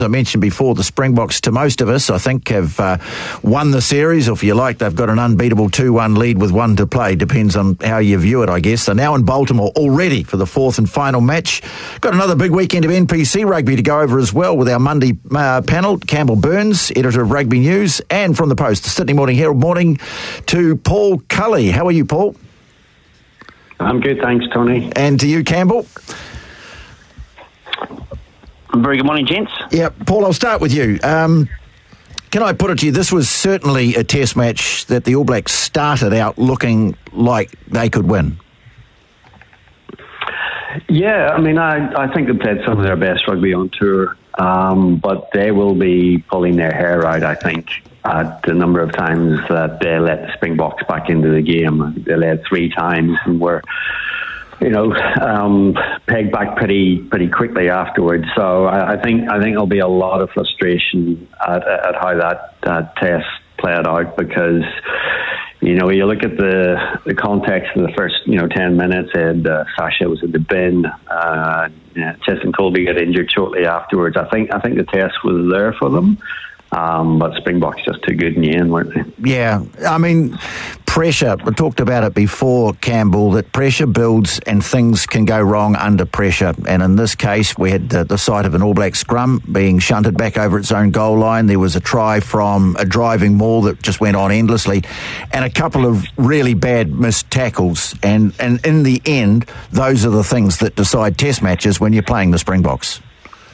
I mentioned before, the Springboks, to most of us, I think, have won the series, or if you like, they've got an unbeatable 2-1 lead with one to play. Depends on how you view it, I guess. They're now in Baltimore already for the fourth and final match. Got another big weekend of NPC rugby to go over as well with our Monday panel. Campbell Burns, editor of Rugby News, and from the Post, the Sydney Morning Herald, morning to Paul Cully. How are you, Paul? I'm good, thanks, Tony. And to you, Campbell? Very good morning, gents. Yeah, Paul, I'll start with you. Can I put it to you, this was certainly a test match that the All Blacks started out looking like they could win. Yeah, I mean, I think they played some of their best rugby on tour, but they will be pulling their hair out, I think, at the number of times that they let the Springboks back into the game. They led 3 times and were, pegged back pretty quickly afterwards. So I think there'll be a lot of frustration at how that test played out, because you look at the context of the first 10 minutes, and Sasha was in the bin. Cheslin Colby got injured shortly afterwards. I think the test was there for them. But Springboks just too good in the end, weren't they? Yeah, I mean, pressure, we talked about it before, Campbell, that pressure builds and things can go wrong under pressure. And in this case, we had the sight of an All Black scrum being shunted back over its own goal line. There was a try from a driving maul that just went on endlessly, and a couple of really bad missed tackles. And in the end, those are the things that decide test matches when you're playing the Springboks.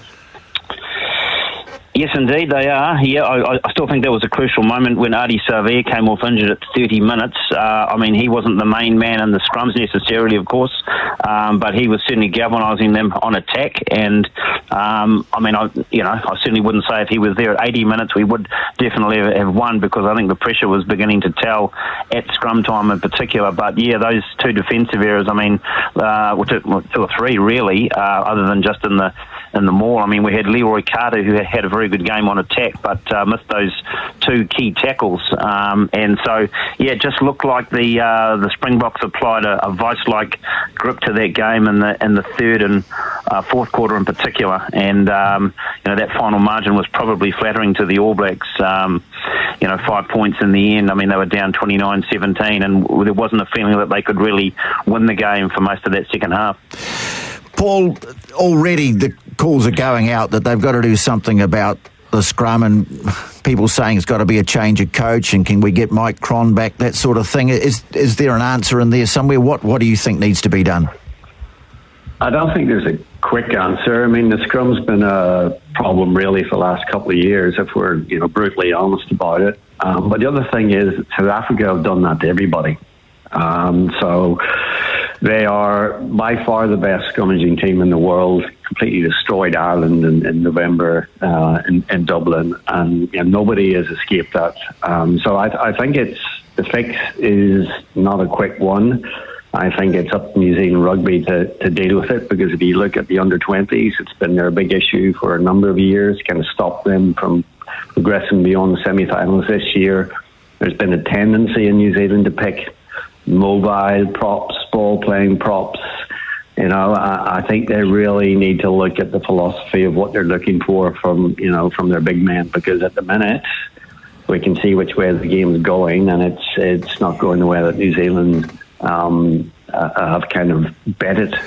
Yes, indeed, they are. Yeah, I still think there was a crucial moment when Ardie Savea came off injured at 30 minutes. I mean, he wasn't the main man in the scrums necessarily, of course, but he was certainly galvanising them on attack. And I certainly wouldn't say if he was there at 80 minutes, we would definitely have won, because I think the pressure was beginning to tell at scrum time in particular. But yeah, those 2 defensive errors, I mean, 2 or 3 really, other than just in the maul. I mean, we had Leroy Carter, who had a very good game on attack, but missed those 2 key tackles. And so, yeah, it just looked like the Springboks applied a vice-like grip to that game in the third and fourth quarter in particular. And, that final margin was probably flattering to the All Blacks. 5 points in the end. I mean, they were down 29-17, and there wasn't a feeling that they could really win the game for most of that second half. Paul, already the calls are going out that they've got to do something about the scrum, and people saying it's got to be a change of coach, and can we get Mike Cron back, that sort of thing. Is there an answer in there somewhere? What do you think needs to be done? I don't think there's a quick answer. I mean, the scrum's been a problem really for the last couple of years, if we're brutally honest about it. But the other thing is, South Africa have done that to everybody. So they are by far the best scrummaging team in the world. Completely destroyed Ireland in November in Dublin, and nobody has escaped that. So I think the fix is not a quick one. I think it's up to New Zealand Rugby to deal with it, because if you look at the under-20s, it's been their big issue for a number of years, kind of stopped them from progressing beyond the semi-finals this year. There's been a tendency in New Zealand to pick mobile props, ball-playing props. I think they really need to look at the philosophy of what they're looking for from their big men, because at the minute we can see which way the game is going, and it's not going the way that New Zealand have kind of bet it